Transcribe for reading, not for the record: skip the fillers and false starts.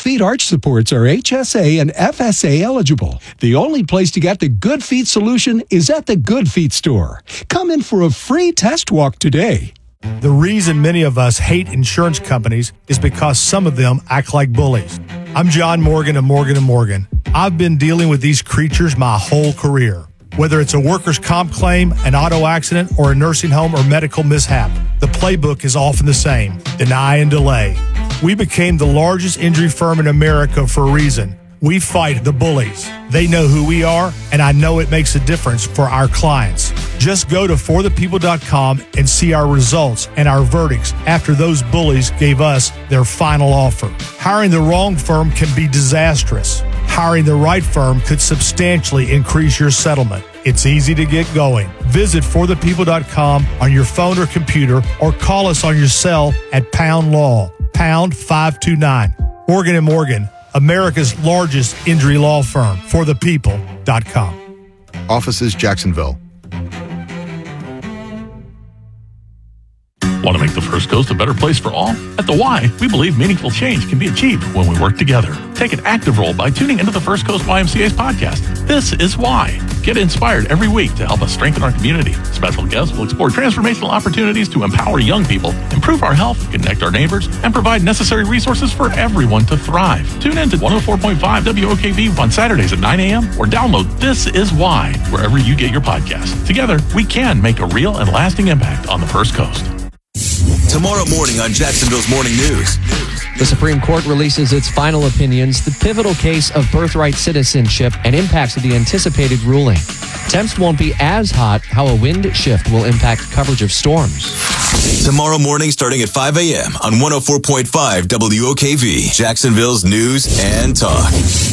feet arch supports are HSA and FSA eligible. The only place to get the Good Feet solution is at the Good Feet store. Come in for a free test walk today. The reason many of us hate insurance companies is because some of them act like bullies. I'm John Morgan of Morgan & Morgan. I've been dealing with these creatures my whole career. Whether it's a workers' comp claim, an auto accident, or a nursing home or medical mishap, the playbook is often the same: deny and delay. We became the largest injury firm in America for a reason. We fight the bullies. They know who we are, and I know it makes a difference for our clients. Just go to forthepeople.com and see our results and our verdicts after those bullies gave us their final offer. Hiring the wrong firm can be disastrous. Hiring the right firm could substantially increase your settlement. It's easy to get going. Visit forthepeople.com on your phone or computer, or call us on your cell at pound law, pound 529. Morgan & Morgan, America's largest injury law firm, forthepeople.com. Offices, Jacksonville. Want to make the First Coast a better place for all? At the Y, we believe meaningful change can be achieved when we work together. Take an active role by tuning into the First Coast YMCA's podcast, This is Why. Get inspired every week to help us strengthen our community. Special guests will explore transformational opportunities to empower young people, improve our health, connect our neighbors, and provide necessary resources for everyone to thrive. Tune in to 104.5 WOKV on Saturdays at 9 a.m. or download This Is Why wherever you get your podcasts. Together, we can make a real and lasting impact on the First Coast. Tomorrow morning on Jacksonville's Morning News. The Supreme Court releases its final opinions, the pivotal case of birthright citizenship and impacts of the anticipated ruling. Temps won't be as hot, how a wind shift will impact coverage of storms. Tomorrow morning starting at 5 a.m. on 104.5 WOKV, Jacksonville's News and Talk.